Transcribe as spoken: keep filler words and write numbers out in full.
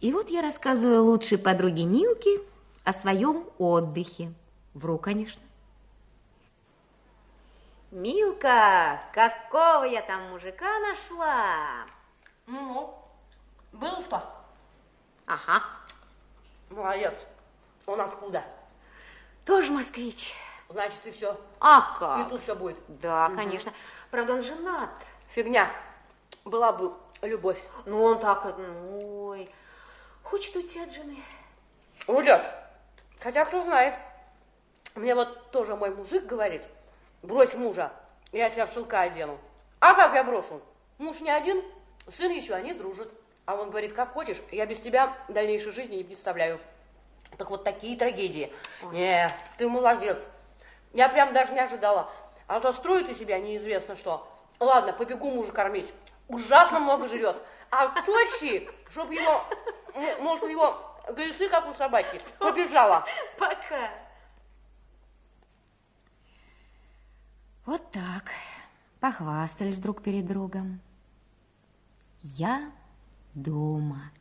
И вот я рассказываю лучшей подруге Милке о своем отдыхе. Вру, конечно. Милка, какого я там мужика нашла? Ну, было что? Ага. Молодец. Он откуда? Тоже москвич. Значит, и все. А как? И тут все будет. Да, угу. Конечно. Правда, он женат. Фигня. Была бы любовь. Ну, он так, ой, хочет уйти от жены. Уйдет. Хотя, кто знает. Мне вот тоже мой мужик говорит, брось мужа, я тебя в шелка одену. А как я брошу? Муж не один, сын еще, они дружат. А он говорит, как хочешь, я без тебя дальнейшей жизни не представляю. Так вот такие трагедии. Ой. Не, ты молодец. Я прям даже не ожидала. А то строит из себя неизвестно что. Ладно, побегу мужа кормить. Ужасно много жрет. А тощий, чтоб его, может, у него грясы, как у собаки, побежала. Пока. Вот так. Похвастались друг перед другом. Я дома.